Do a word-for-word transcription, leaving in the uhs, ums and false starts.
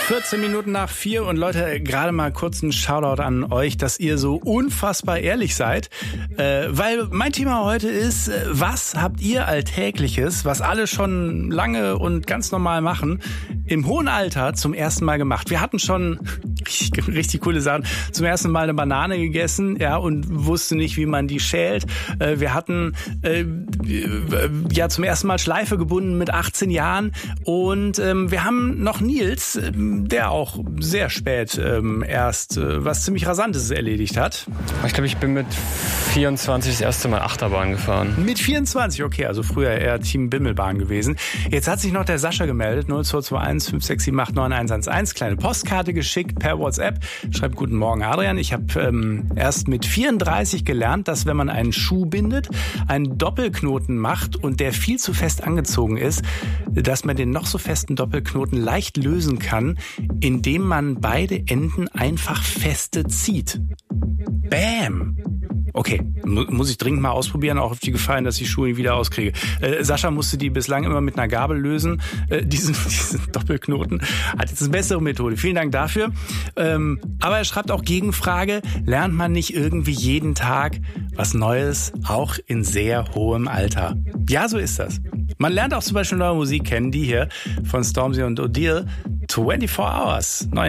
vierzehn Minuten nach vier und Leute, gerade mal kurz ein Shoutout an euch, dass ihr so unfassbar ehrlich seid, äh, weil mein Thema heute ist, was habt ihr Alltägliches, was alle schon lange und ganz normal machen, im hohen Alter zum ersten Mal gemacht? Wir hatten schon richtig, richtig coole Sachen, zum ersten Mal eine Banane gegessen, ja, und wusste nicht, wie man die schält. Äh, wir hatten äh, ja zum ersten Mal Schleife gebunden mit achtzehn Jahren und ähm, wir haben noch Nils, der auch sehr spät ähm, erst äh, was ziemlich Rasantes erledigt hat. Ich glaube, ich bin mit vierundzwanzig das erste Mal Achterbahn gefahren. Mit vierundzwanzig, okay, also früher eher Team Bimmelbahn gewesen. Jetzt hat sich noch der Sascha gemeldet, null zwei zwei eins fünf sechs sieben acht neun eins eins eins, kleine Postkarte geschickt per WhatsApp. Schreibt: Guten Morgen, Adrian. Ich habe ähm, erst mit vierunddreißig gelernt, dass wenn man einen Schuh bindet, einen Doppelknoten macht und der viel zu fest angezogen ist, dass man den noch so festen Doppelknoten leicht lösen kann, indem man beide Enden einfach feste zieht. Bam! Okay, muss ich dringend mal ausprobieren, auch auf die Gefahr, dass ich die Schuhe wieder auskriege. Äh, Sascha musste die bislang immer mit einer Gabel lösen, äh, diesen, diesen Doppelknoten. Hat jetzt eine bessere Methode. Vielen Dank dafür. Ähm, aber er schreibt auch Gegenfrage: Lernt man nicht irgendwie jeden Tag was Neues, auch in sehr hohem Alter? Ja, so ist das. Man lernt auch zum Beispiel neue Musik kennen, die hier von Stormzy und Odile, vierundzwanzig Hours. Neu